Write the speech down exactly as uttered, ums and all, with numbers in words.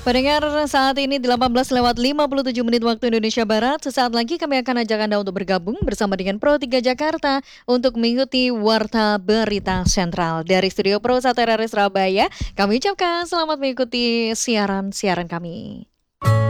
Pendengar, saat ini delapan belas lewat lima puluh tujuh menit waktu Indonesia Barat. Sesaat lagi kami akan ajak Anda untuk bergabung bersama dengan Pro tiga Jakarta untuk mengikuti Warta Berita Sentral. Dari Studio Pro satu R R I Surabaya, kami ucapkan selamat mengikuti siaran-siaran kami.